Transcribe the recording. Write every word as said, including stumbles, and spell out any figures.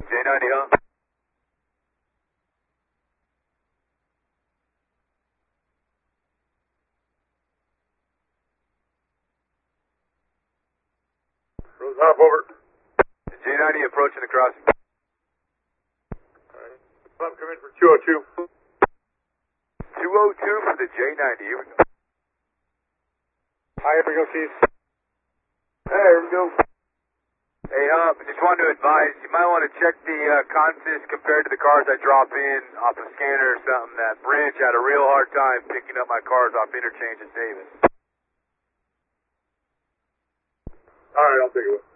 J ninety, huh? Rose hop over. J ninety approaching the crossing. Alright. I'm coming for two oh two. two oh two for the J ninety, here we go. Hi, here we go, Keith. Hey, here we go. Hey, Hump, just wanted to advise, you might want to check the uh, consist compared to the cars I drop in off a scanner or something. That branch had a real hard time picking up my cars off interchange at Davis. Alright, I'll take a look.